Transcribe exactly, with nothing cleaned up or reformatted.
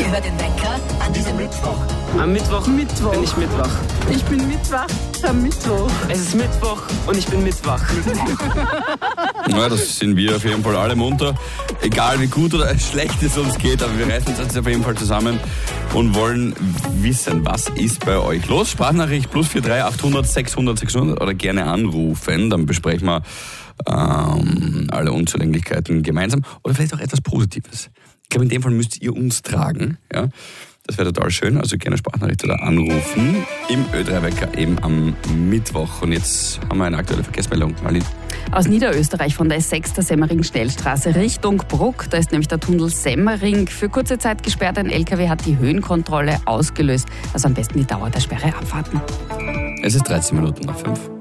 Ihr hört den Wecker an diesem Mittwoch. Am Mittwoch, Mittwoch. bin ich Mittwoch. Ich bin Mittwoch am Mittwoch. Es ist Mittwoch und ich bin Mittwoch. Ja, das sind wir auf jeden Fall alle munter. Egal wie gut oder schlecht es uns geht, aber wir reißen uns jetzt auf jeden Fall zusammen und wollen wissen, was ist bei euch los? Sprachnachricht plus vier drei achthundert sechshundert sechshundert oder gerne anrufen, dann besprechen wir ähm, alle Unzulänglichkeiten gemeinsam oder vielleicht auch etwas Positives. Ich glaube, in dem Fall müsst ihr uns tragen, ja. Das wäre total schön, also gerne Sprachnachricht oder anrufen im Ö drei Wecker eben am Mittwoch. Und jetzt haben wir eine aktuelle Verkehrsmeldung. Marlene. Aus Niederösterreich von der S sechs der Semmering-Schnellstraße Richtung Bruck. Da ist nämlich der Tunnel Semmering für kurze Zeit gesperrt. Ein L K W hat die Höhenkontrolle ausgelöst. Also am besten die Dauer der Sperre abwarten. Es ist dreizehn Minuten nach fünf.